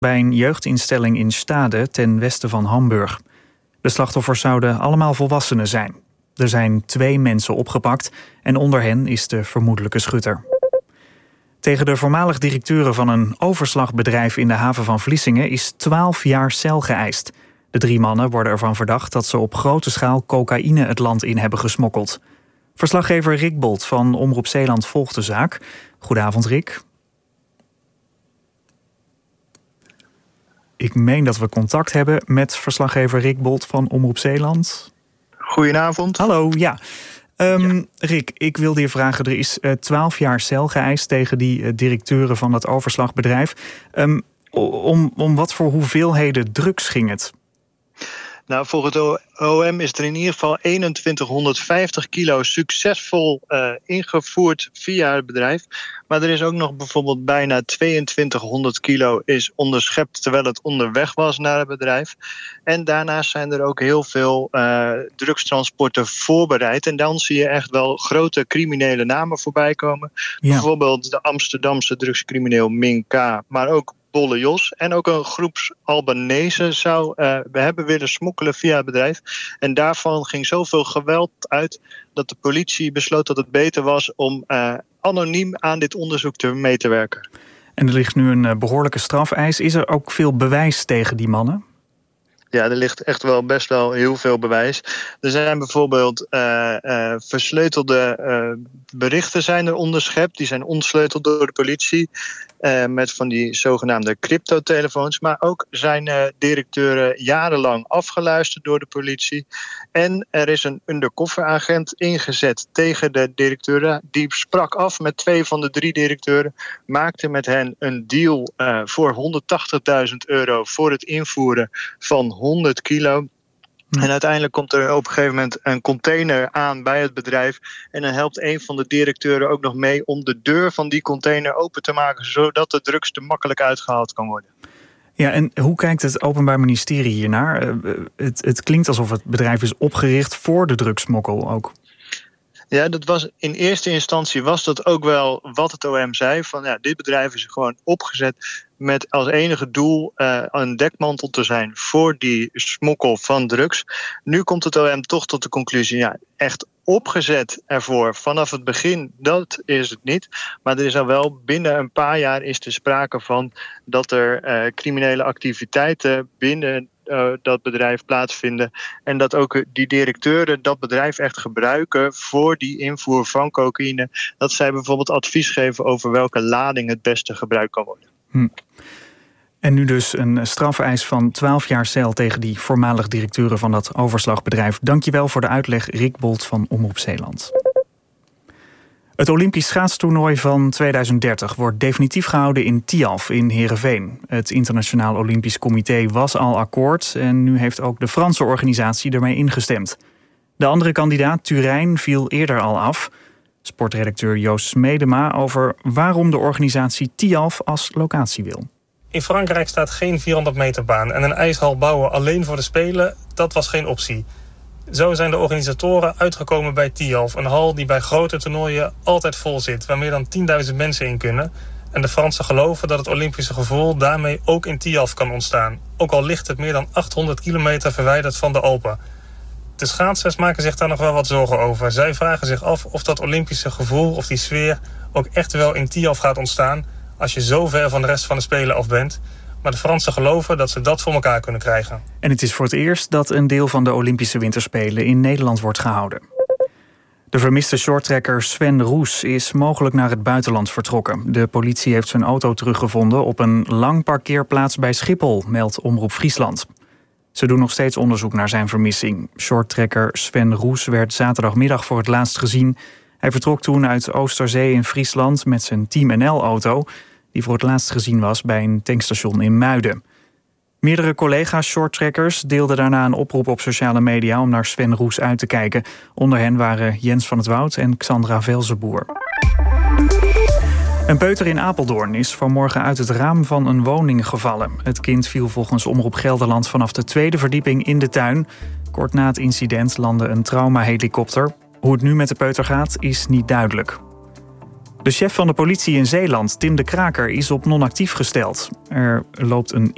bij een jeugdinstelling in Stade ten westen van Hamburg. De slachtoffers zouden allemaal volwassenen zijn. Er zijn 2 mensen opgepakt en onder hen is de vermoedelijke schutter. Tegen de voormalig directeuren van een overslagbedrijf in de haven van Vlissingen is 12 jaar cel geëist. De 3 mannen worden ervan verdacht dat ze op grote schaal cocaïne het land in hebben gesmokkeld. Verslaggever Rick Bolt van Omroep Zeeland volgt de zaak. Goedenavond, Rick. Ik meen dat we contact hebben met verslaggever Rick Bolt van Omroep Zeeland. Goedenavond. Hallo, ja. Rick, ik wilde je vragen, er is 12 jaar cel geëist tegen die directeuren van dat overslagbedrijf. Om wat voor hoeveelheden drugs ging het? Nou, volgens het OM is er in ieder geval 2150 kilo succesvol ingevoerd via het bedrijf. Maar er is ook nog bijvoorbeeld bijna 2200 kilo is onderschept terwijl het onderweg was naar het bedrijf. En daarnaast zijn er ook heel veel drugstransporten voorbereid. En dan zie je echt wel grote criminele namen voorbij komen. Ja. Bijvoorbeeld de Amsterdamse drugscrimineel Mink K., maar ook Bolle Jos. En ook een groep Albanese we hebben willen smokkelen via het bedrijf. En daarvan ging zoveel geweld uit dat de politie besloot dat het beter was om anoniem aan dit onderzoek mee te werken. En er ligt nu een behoorlijke strafeis. Is er ook veel bewijs tegen die mannen? Ja, er ligt echt wel best wel heel veel bewijs. Er zijn bijvoorbeeld versleutelde berichten zijn er onderschept. Die zijn ontsleuteld door de politie. Met van die zogenaamde cryptotelefoons. Maar ook zijn directeuren jarenlang afgeluisterd door de politie. En er is een undercover agent ingezet tegen de directeuren. Die sprak af met 2 van de 3 directeuren. Maakte met hen een deal voor €180.000 voor het invoeren van 100 kilo. En uiteindelijk komt er op een gegeven moment een container aan bij het bedrijf. En dan helpt een van de directeuren ook nog mee om de deur van die container open te maken, zodat de drugs er makkelijk uitgehaald kan worden. Ja, en hoe kijkt het Openbaar Ministerie hiernaar? Het klinkt alsof het bedrijf is opgericht voor de drugsmokkel ook. Ja, dat was in eerste instantie was dat ook wel wat het OM zei. Van ja, dit bedrijf is gewoon opgezet met als enige doel een dekmantel te zijn voor die smokkel van drugs. Nu komt het OM toch tot de conclusie, ja, echt opgezet ervoor vanaf het begin, dat is het niet. Maar er is al wel binnen een paar jaar is er sprake van dat er criminele activiteiten binnen dat bedrijf plaatsvinden. En dat ook die directeuren dat bedrijf echt gebruiken voor die invoer van cocaïne. Dat zij bijvoorbeeld advies geven over welke lading het beste gebruikt kan worden. En nu dus een strafeis van 12 jaar cel tegen die voormalig directeuren van dat overslagbedrijf. Dankjewel voor de uitleg, Rick Bolt van Omroep Zeeland. Het Olympisch schaatstoernooi van 2030 wordt definitief gehouden in Tialf in Heerenveen. Het Internationaal Olympisch Comité was al akkoord en nu heeft ook de Franse organisatie ermee ingestemd. De andere kandidaat, Turijn, viel eerder al af. Sportredacteur Joost Smedema over waarom de organisatie Tialf als locatie wil. In Frankrijk staat geen 400 meter baan en een ijshal bouwen alleen voor de Spelen, dat was geen optie. Zo zijn de organisatoren uitgekomen bij Tialf, een hal die bij grote toernooien altijd vol zit, waar meer dan 10.000 mensen in kunnen. En de Fransen geloven dat het Olympische gevoel daarmee ook in Tialf kan ontstaan, ook al ligt het meer dan 800 kilometer verwijderd van de Alpen. De schaatsers maken zich daar nog wel wat zorgen over. Zij vragen zich af of dat Olympische gevoel of die sfeer ook echt wel in Tialf gaat ontstaan als je zo ver van de rest van de Spelen af bent. Maar de Fransen geloven dat ze dat voor elkaar kunnen krijgen. En het is voor het eerst dat een deel van de Olympische Winterspelen in Nederland wordt gehouden. De vermiste shorttrekker Sven Roes is mogelijk naar het buitenland vertrokken. De politie heeft zijn auto teruggevonden op een lang parkeerplaats bij Schiphol, meldt Omroep Friesland. Ze doen nog steeds onderzoek naar zijn vermissing. Shorttrekker Sven Roes werd zaterdagmiddag voor het laatst gezien. Hij vertrok toen uit Oosterzee in Friesland met zijn Team NL-auto, die voor het laatst gezien was bij een tankstation in Muiden. Meerdere collega's shorttrekkers deelden daarna een oproep op sociale media om naar Sven Roes uit te kijken. Onder hen waren Jens van het Woud en Xandra Velzenboer. Een peuter in Apeldoorn is vanmorgen uit het raam van een woning gevallen. Het kind viel volgens Omroep Gelderland vanaf de 2e verdieping in de tuin. Kort na het incident landde een traumahelikopter. Hoe het nu met de peuter gaat, is niet duidelijk. De chef van de politie in Zeeland, Tim de Kraker, is op non-actief gesteld. Er loopt een